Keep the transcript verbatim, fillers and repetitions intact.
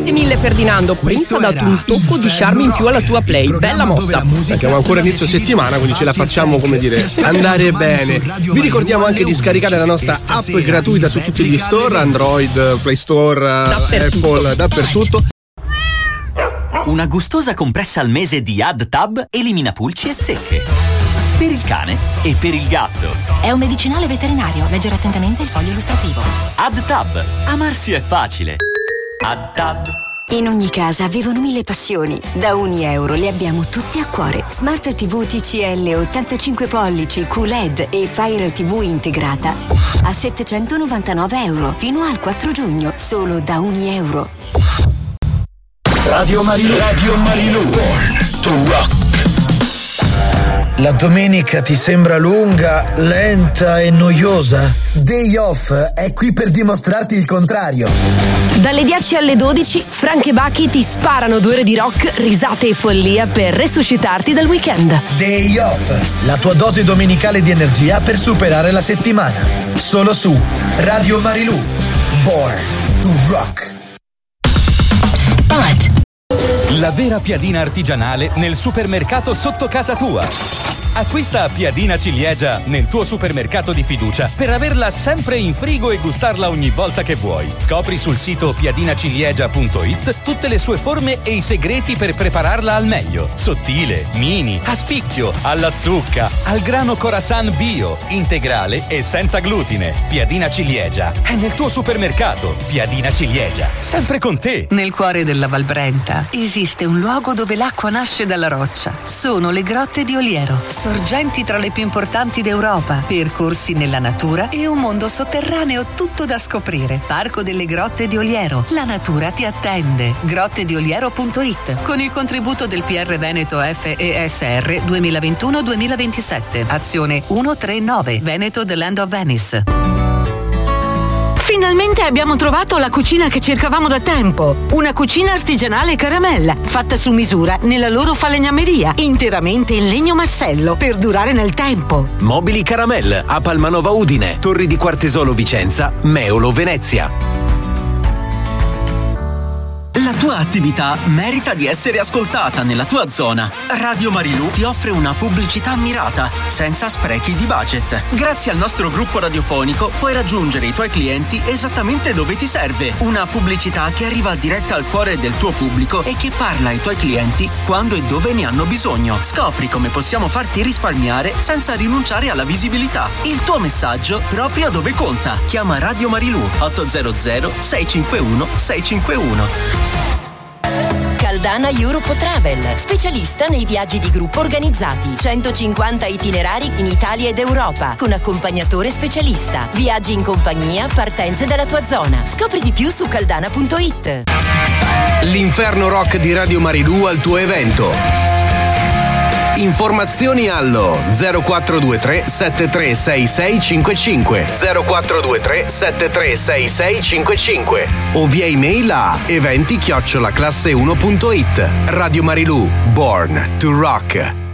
Grazie mille Ferdinando, Prince ha dato un tocco di charme in più alla tua play, bella mossa. Siamo ancora inizio settimana, quindi ce la facciamo, come dire, andare bene. Vi ricordiamo anche di scaricare la nostra app gratuita su tutti gli store, Android, Play Store, dappertutto. Apple, dappertutto. Una gustosa compressa al mese di AdTab elimina pulci e zecche. Per il cane e per il gatto. È un medicinale veterinario. Leggere attentamente il foglio illustrativo. AdTab. Amarsi è facile. AdTab. In ogni casa vivono mille passioni. Da ogni euro le abbiamo tutte a cuore. Smart tivù T C L ottantacinque pollici Q L E D e Fire tivù integrata a settecentonovantanove euro fino al quattro giugno, solo da ogni euro. Radio Marilù. Radio Marilù. Born to rock. La domenica ti sembra lunga, lenta e noiosa? Day Off è qui per dimostrarti il contrario. Dalle dieci alle dodici, Frank e Bucky ti sparano due ore di rock, risate e follia per resuscitarti dal weekend. Day Off, la tua dose domenicale di energia per superare la settimana. Solo su Radio Marilù. Born to rock. Spot. La vera piadina artigianale nel supermercato sotto casa tua. Acquista piadina ciliegia nel tuo supermercato di fiducia per averla sempre in frigo e gustarla ogni volta che vuoi. Scopri sul sito piadinaciliegia punto it tutte le sue forme e i segreti per prepararla al meglio. Sottile, mini, a spicchio, alla zucca, al grano Khorasan bio, integrale e senza glutine. Piadina ciliegia è nel tuo supermercato. Piadina ciliegia, sempre con te. Nel cuore della Val Brenta esiste un luogo dove l'acqua nasce dalla roccia. Sono le grotte di Oliero. Sorgenti tra le più importanti d'Europa, percorsi nella natura e un mondo sotterraneo tutto da scoprire. Parco delle Grotte di Oliero. La natura ti attende. grotte di oliero punto it con il contributo del P R Veneto F E S R duemilaventuno duemilaventisette. Azione centotrentanove. Veneto The Land of Venice. Finalmente abbiamo trovato la cucina che cercavamo da tempo. Una cucina artigianale Caramella, fatta su misura nella loro falegnameria, interamente in legno massello, per durare nel tempo. Mobili Caramel a Palmanova Udine, Torri di Quartesolo Vicenza, Meolo Venezia. La tua attività merita di essere ascoltata nella tua zona. Radio Marilù ti offre una pubblicità mirata, senza sprechi di budget. Grazie al nostro gruppo radiofonico puoi raggiungere i tuoi clienti esattamente dove ti serve. Una pubblicità che arriva diretta al cuore del tuo pubblico e che parla ai tuoi clienti quando e dove ne hanno bisogno. Scopri come possiamo farti risparmiare senza rinunciare alla visibilità. Il tuo messaggio proprio dove conta. Chiama Radio Marilù ottocento sei cinque uno sei cinque uno. Caldana Europe Travel, specialista nei viaggi di gruppo organizzati. centocinquanta itinerari in Italia ed Europa, con accompagnatore specialista. Viaggi in compagnia, partenze dalla tua zona. Scopri di più su caldana punto it. L'Inferno Rock di Radio Marilù al tuo evento. Informazioni allo zero quattro due tre sette tre sei sei cinque cinque zero quattro due tre sette tre sei sei cinque cinque o via email a eventi chiocciola classe uno punto it. Radio Marilù, Born to Rock.